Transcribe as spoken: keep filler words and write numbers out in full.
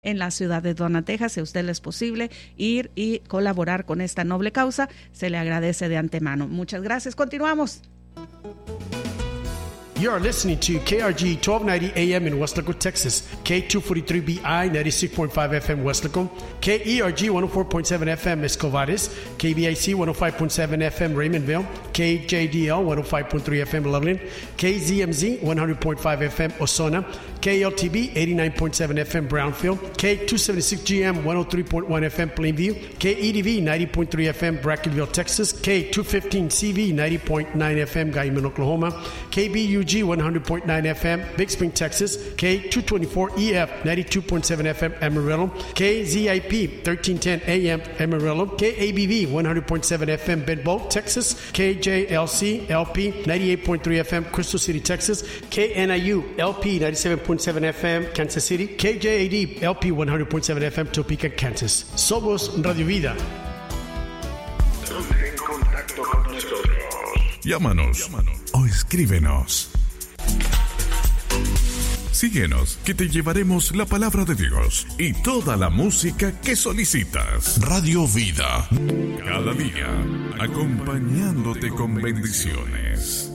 en la ciudad de Donna, Texas. Si a usted le es posible ir y colaborar con esta noble causa, se le agradece de antemano. Muchas gracias. Continuamos. You are listening to K R G twelve ninety A M in Weslaco, Texas, K two forty-three B I ninety-six point five F M Weslaco, K E R G one oh four point seven F M Escovares, K B I C one oh five point seven F M Raymondville, K J D L one oh five point three F M Loveland, K Z M Z one hundred point five F M Osona, K L T B eighty-nine point seven F M Brownfield, K two seventy-six G M one oh three point one F M Plainview, K E D V ninety point three F M Brackettville, Texas, K two fifteen C V ninety point nine F M Guyman, Oklahoma, K B U G one hundred point nine F M Big Spring, Texas, K two twenty-four E F ninety-two point seven F M Amarillo, K Z I P thirteen ten A M Amarillo, K A B V one hundred point seven F M Bedboe, Texas, K J L C L P ninety-eight point three F M Crystal City, Texas, K N I U L P ninety-seven point seven F M Kansas City, K J A D L P one hundred point seven F M Topeka, Kansas. Somos Radio Vida. Ponte en contacto con nosotros. Llámanos, Llámanos o escríbenos. Síguenos, que te llevaremos la palabra de Dios y toda la música que solicitas. Radio Vida. Cada día, acompañándote con bendiciones.